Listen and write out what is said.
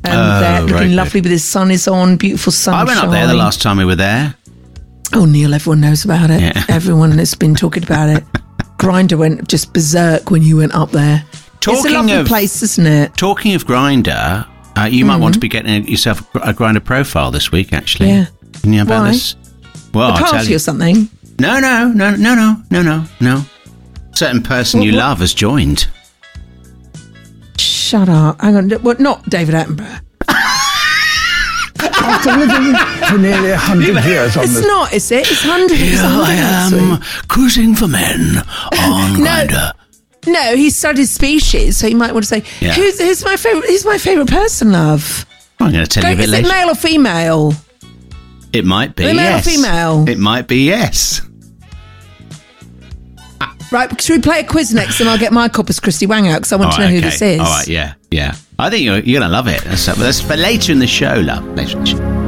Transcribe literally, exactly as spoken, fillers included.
oh, there, looking good. lovely with his sun is on, beautiful sunshine. I went up there the last time we were there. Oh, Neil, everyone knows about it. Yeah. Everyone has been talking about it. Grindr went just berserk when you went up there. Talking it's a lovely of, place, isn't it? Talking of Grindr, uh, you mm-hmm. might want to be getting yourself a Grindr profile this week, actually. Yeah. Can you know about Why? this? Well, a I'll party tell you. or something? No, no, no, no, no, no, no, no. Certain person what, you what? love has joined. Shut up. Hang on. What? Not David Attenborough. After living for nearly a hundred years on It's this... not, is it? It's hundred. Here it's I am, cruising for men on No. Grindr. No, he studied species, so you might want to say, Yeah. who's, who's my favourite Who's my favourite person, love? I'm going to tell you a bit Is later. it male or female? It might be, Are they male yes. or female? It might be, yes. Right, should we play a quiz next and I'll get my Corpus Christi Wang out because I want All to know right, who okay. this is. All right, yeah, yeah. I think you're, you're going to love it. That's, that's for later in the show, love. Later in the show.